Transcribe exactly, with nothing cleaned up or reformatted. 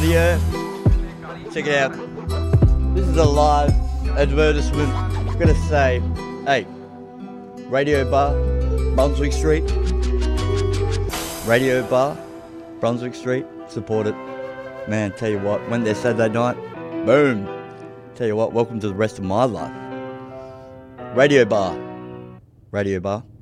audio. Check it out. This is a live advertisement. I'm going to say, hey, Radio Bar, Brunswick Street. Radio Bar, Brunswick Street. Support it. Man, tell you what, went there Saturday night. Boom. Tell you what, welcome to the rest of my life. Radio Bar. Radio Bar.